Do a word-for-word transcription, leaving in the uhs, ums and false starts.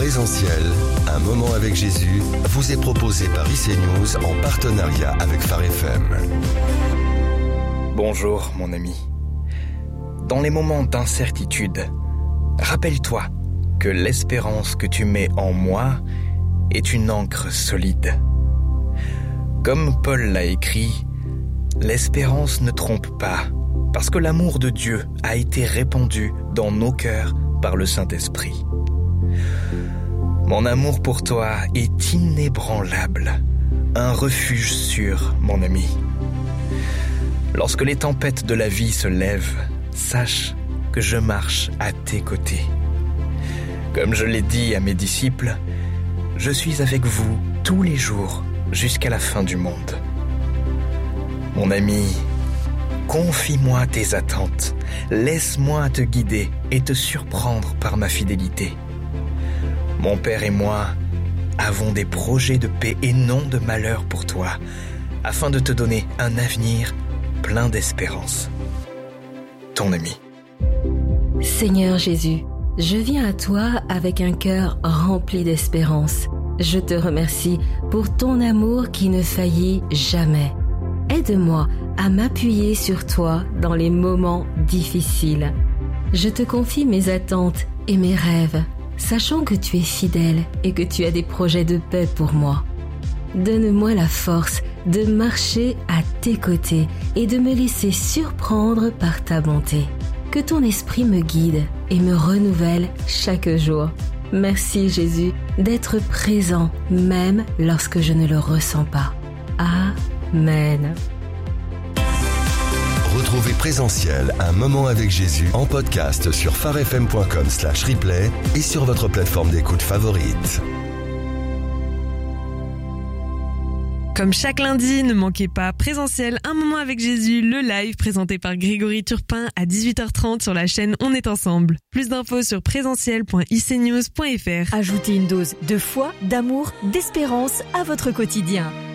Présentiel, un moment avec Jésus, vous est proposé par I C News en partenariat avec Phare F M. Bonjour mon ami. Dans les moments d'incertitude, rappelle-toi que l'espérance que tu mets en moi est une ancre solide. Comme Paul l'a écrit, l'espérance ne trompe pas, parce que l'amour de Dieu a été répandu dans nos cœurs par le Saint-Esprit. Mon amour pour toi est inébranlable, un refuge sûr, mon ami. Lorsque les tempêtes de la vie se lèvent, sache que je marche à tes côtés. Comme je l'ai dit à mes disciples, je suis avec vous tous les jours jusqu'à la fin du monde. Mon ami, confie-moi tes attentes, laisse-moi te guider et te surprendre par ma fidélité. Mon Père et moi avons des projets de paix et non de malheur pour toi, afin de te donner un avenir plein d'espérance. Ton ami. Seigneur Jésus, je viens à toi avec un cœur rempli d'espérance. Je te remercie pour ton amour qui ne faillit jamais. Aide-moi à m'appuyer sur toi dans les moments difficiles. Je te confie mes attentes et mes rêves, sachant que tu es fidèle et que tu as des projets de paix pour moi. Donne-moi la force de marcher à tes côtés et de me laisser surprendre par ta bonté. Que ton esprit me guide et me renouvelle chaque jour. Merci Jésus d'être présent même lorsque je ne le ressens pas. Amen. Retrouvez Présentiel, un moment avec Jésus en podcast sur pharefm point com slash replay et sur votre plateforme d'écoute favorite. Comme chaque lundi, ne manquez pas Présentiel, un moment avec Jésus, le live présenté par Grégory Turpin à dix-huit heures trente sur la chaîne On est ensemble. Plus d'infos sur présentiel point i c news point f r. Ajoutez une dose de foi, d'amour, d'espérance à votre quotidien.